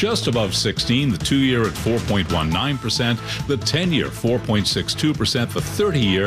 just above 16. The 2-year at 4.19%. The 10-year, 4.62%. The 30-year,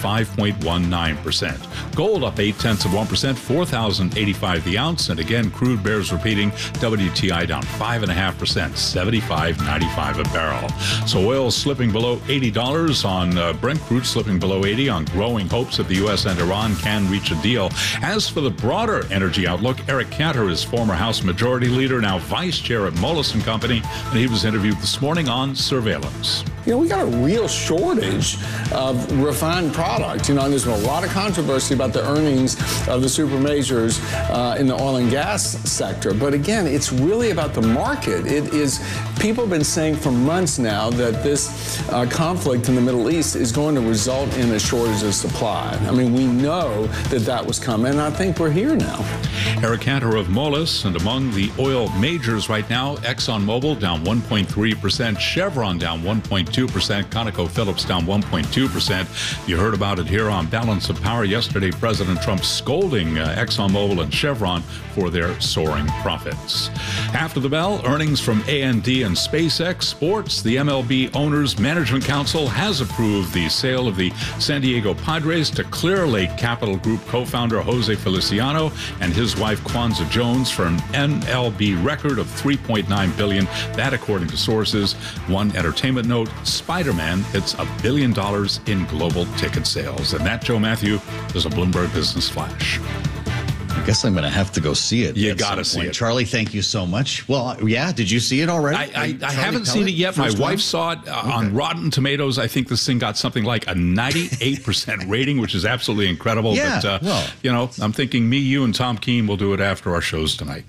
5.19%. Gold up 0.8%, 4,085 the ounce. And again, crude bears repeating. WTI down 5.5%, 75.95 a barrel. So oil slipping below $80 on Brent crude, slipping below 80 on growing hopes that the U.S. and Iran can reach a deal. As for the broader energy outlook, Eric Cantor is former House Majority Leader, now Vice Chair at Moelis & Company, and he was interviewed this morning on surveillance. You know, we got a real shortage of refined product. You know, and there's been a lot of controversy about the earnings of the super majors in the oil and gas sector. But again, it's really about the market. It is, people have been saying for months now that this conflict in the Middle East is going to result in a shortage of supply. I mean, we know that that was coming, and I think we're here now. Eric Cantor of Moelis, and among the oil majors right now, ExxonMobil down 1.3%, Chevron down 1.2%, ConocoPhillips down 1.2%. You heard about it here on Balance of Power yesterday. President Trump scolding ExxonMobil and Chevron for their soaring profits. After the bell, earnings from A&D and SpaceX. Sports, the MLB Owners Management Council has approved the sale of the San Diego Padres to Clear Lake Capital Group co-founder Jose Feliciano and his wife Kwanza Jones for an MLB record of $3.9 billion. That, according to sources. One entertainment note, Spider-Man hits $1 billion in global ticket sales. And that, Joe Matthew, is a Bloomberg Business Flash. I guess I'm going to have to go see it. You got to see it. Charlie, thank you so much. Well, yeah, did you see it already? I haven't seen it yet. My wife saw it on Rotten Tomatoes. I think this thing got something like a 98% rating, which is absolutely incredible. Yeah, but, you know, I'm thinking me, you, and Tom Keene will do it after our shows tonight.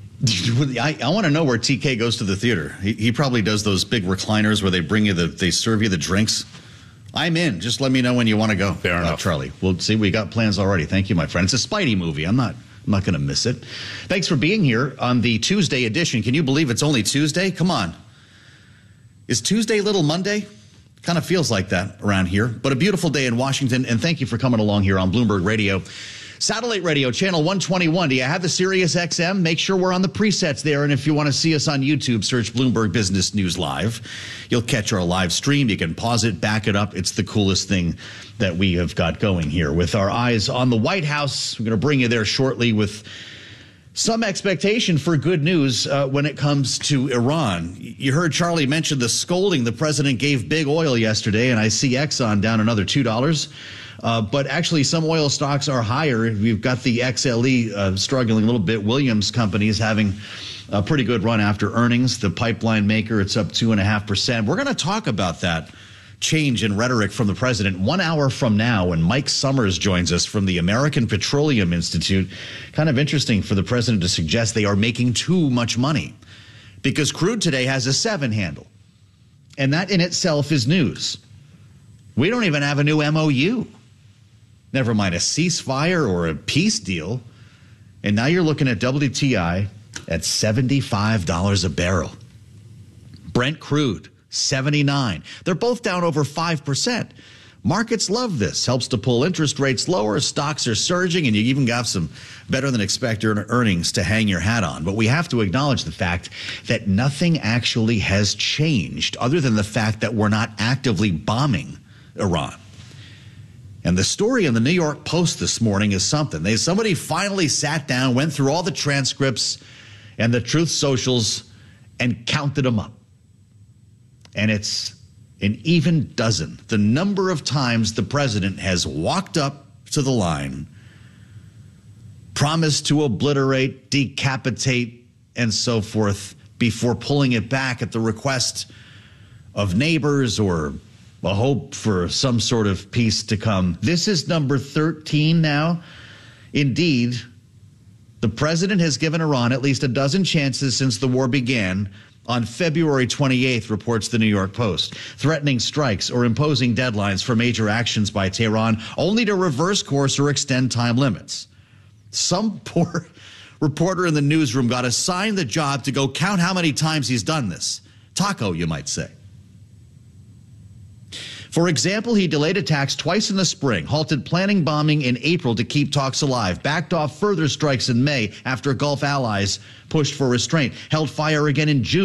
I want to know where TK goes to the theater. He probably does those big recliners where they bring you they serve you the drinks. I'm in. Just let me know when you want to go. Fair enough, Charlie. We'll see. We got plans already. Thank you, my friend. It's a Spidey movie. I'm not going to miss it. Thanks for being here on the Tuesday edition. Can you believe it's only Tuesday? Come on. Is Tuesday Little Monday? Kind of feels like that around here. But a beautiful day in Washington. And thank you for coming along here on Bloomberg Radio. Satellite radio, channel 121. Do you have the Sirius XM? Make sure we're on the presets there. And if you want to see us on YouTube, search Bloomberg Business News Live. You'll catch our live stream. You can pause it, back it up. It's the coolest thing that we have got going here. With our eyes on the White House, we're going to bring you there shortly with some expectation for good news when it comes to Iran. You heard Charlie mention the scolding the president gave big oil yesterday, and I see Exxon down another $2. But actually, some oil stocks are higher. We've got the XLE struggling a little bit. Williams Company is having a pretty good run after earnings. The pipeline maker, it's up 2.5%. We're going to talk about that change in rhetoric from the president 1 hour from now when Mike Summers joins us from the American Petroleum Institute. Kind of interesting for the president to suggest they are making too much money because crude today has a 7 handle. And that in itself is news. We don't even have a new MOU. Never mind a ceasefire or a peace deal. And now you're looking at WTI at $75 a barrel. Brent crude, 79. They're both down over 5%. Markets love this. Helps to pull interest rates lower. Stocks are surging, and you even got some better than expected earnings to hang your hat on. But we have to acknowledge the fact that nothing actually has changed other than the fact that we're not actively bombing Iran. And the story in the New York Post this morning is something. Somebody finally sat down, went through all the transcripts and the Truth Socials and counted them up. And it's an even dozen. The number of times the president has walked up to the line, promised to obliterate, decapitate, and so forth before pulling it back at the request of neighbors or a hope for some sort of peace to come. This is number 13 now. Indeed, the president has given Iran at least a dozen chances since the war began. On February 28th, reports the New York Post, threatening strikes or imposing deadlines for major actions by Tehran, only to reverse course or extend time limits. Some poor reporter in the newsroom got assigned the job to go count how many times he's done this. Taco, you might say. For example, he delayed attacks twice in the spring, halted planning bombing in April to keep talks alive, backed off further strikes in May after Gulf allies pushed for restraint, held fire again in June.